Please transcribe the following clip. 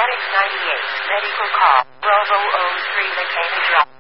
Exotic 98, medical call, Bravo 03 Lacana Drive.